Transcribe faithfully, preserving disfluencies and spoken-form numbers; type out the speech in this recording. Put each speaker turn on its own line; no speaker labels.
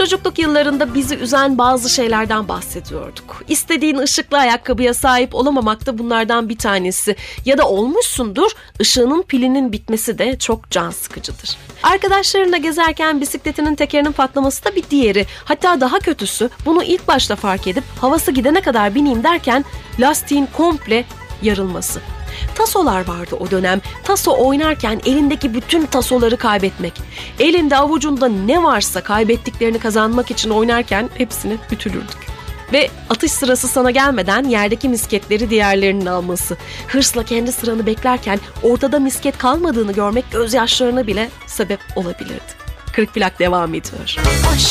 Çocukluk yıllarında bizi üzen bazı şeylerden bahsediyorduk. İstediğin ışıklı ayakkabıya sahip olamamak da bunlardan bir tanesi. Ya da olmuşsundur, ışığının pilinin bitmesi de çok can sıkıcıdır. Arkadaşlarınla gezerken bisikletinin tekerinin patlaması da bir diğeri. Hatta daha kötüsü, bunu ilk başta fark edip havası gidene kadar bineyim derken lastiğin komple yarılması. Tasolar vardı o dönem. Taso oynarken elindeki bütün tasoları kaybetmek. Elinde avucunda ne varsa kaybettiklerini kazanmak için oynarken hepsini ütülürdük. Ve atış sırası sana gelmeden yerdeki misketleri diğerlerinin alması. Hırsla kendi sıranı beklerken ortada misket kalmadığını görmek gözyaşlarına bile sebep olabilirdi. Kırk Plak devam ediyor.